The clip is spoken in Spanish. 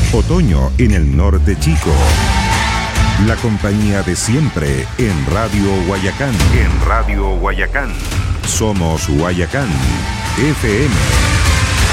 Otoño en el norte chico. La compañía de siempre en Radio Guayacán. En Radio Guayacán. Somos Guayacán FM.